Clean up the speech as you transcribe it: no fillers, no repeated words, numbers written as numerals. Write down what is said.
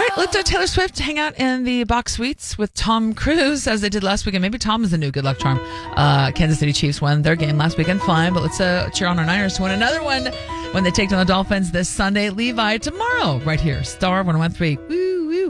Let Taylor Swift hang out in the box suites with Tom Cruise as they did last weekend. Maybe Tom is the new good luck charm. Kansas City Chiefs won their game last weekend. Fine, but let's cheer on our Niners to win another one when they take down the Dolphins this Sunday. Levi tomorrow, right here. Star 101.3. Woo!